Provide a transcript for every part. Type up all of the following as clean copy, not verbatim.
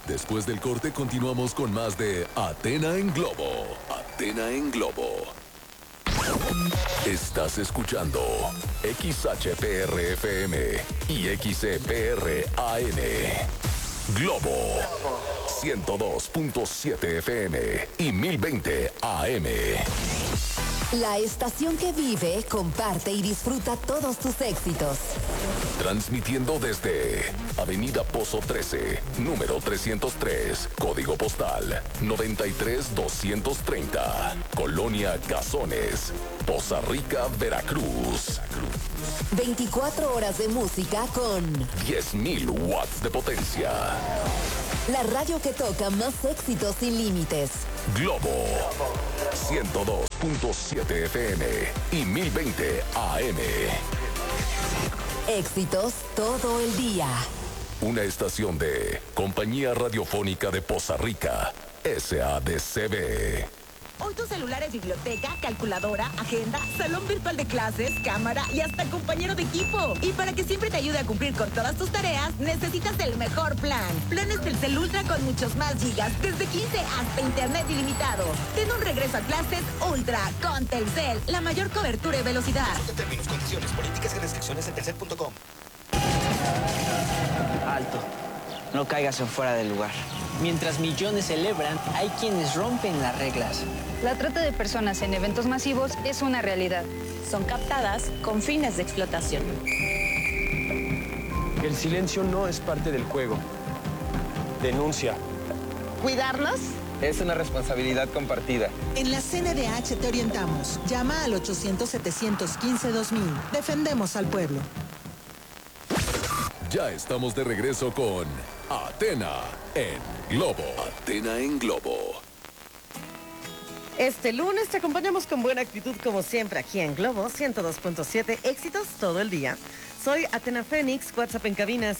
Después del corte continuamos con más de Athena en Globo. Athena en Globo. Estás escuchando XHPR-FM y XCPR-AM. Globo 102.7 FM y 1020 AM. La estación que vive, comparte y disfruta todos tus éxitos. Transmitiendo desde Avenida Pozo 13, número 303, código postal 93230, Colonia Cazones, Poza Rica, Veracruz. 24 horas de música con 10.000 watts de potencia. La radio que toca más éxitos sin límites. Globo 102.7 FM y 1020 AM. Éxitos todo el día. Una estación de Compañía Radiofónica de Poza Rica, SADCB. Hoy tu celular es biblioteca, calculadora, agenda, salón virtual de clases, cámara y hasta compañero de equipo. Y para que siempre te ayude a cumplir con todas tus tareas, necesitas el mejor plan. Planes Telcel Ultra con muchos más gigas, desde 15 hasta internet ilimitado. Ten un regreso a clases Ultra con Telcel, la mayor cobertura y velocidad. Términos, condiciones, políticas y restricciones en telcel.com. Alto. No caigas en fuera del lugar. Mientras millones celebran, hay quienes rompen las reglas. La trata de personas en eventos masivos es una realidad. Son captadas con fines de explotación. El silencio no es parte del juego. Denuncia. ¿Cuidarnos? Es una responsabilidad compartida. En la CNDH te orientamos. Llama al 800-715-2000. Defendemos al pueblo. Ya estamos de regreso con Athena en Globo. Athena en Globo. Este lunes te acompañamos con buena actitud como siempre aquí en Globo 102.7, éxitos todo el día. Soy Athena Fénix, WhatsApp en cabina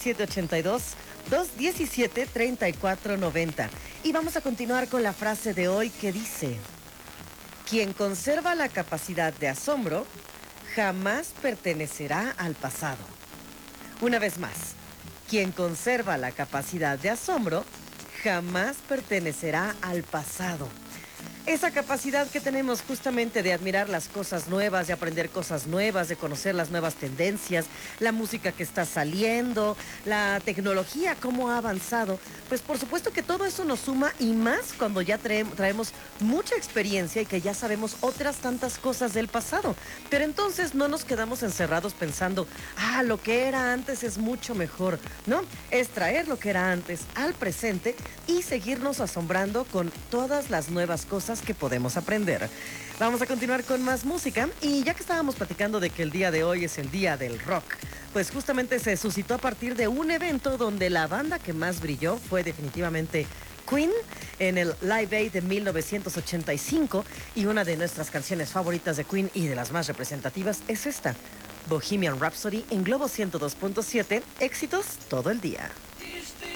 782-217-3490. Y vamos a continuar con la frase de hoy que dice: quien conserva la capacidad de asombro jamás pertenecerá al pasado. Una vez más, quien conserva la capacidad de asombro jamás pertenecerá al pasado. Esa capacidad que tenemos justamente de admirar las cosas nuevas, de aprender cosas nuevas, de conocer las nuevas tendencias, la música que está saliendo, la tecnología, cómo ha avanzado, pues por supuesto que todo eso nos suma, y más cuando ya traemos mucha experiencia y que ya sabemos otras tantas cosas del pasado. Pero entonces no nos quedamos encerrados pensando, lo que era antes es mucho mejor. No, es traer lo que era antes al presente y seguirnos asombrando con todas las nuevas cosas que podemos aprender. Vamos a continuar con más música, y ya que estábamos platicando de que el día de hoy es el día del rock, pues justamente se suscitó a partir de un evento donde la banda que más brilló fue definitivamente Queen en el Live Aid de 1985, y una de nuestras canciones favoritas de Queen y de las más representativas es esta, Bohemian Rhapsody, en Globo 102.7, éxitos todo el día.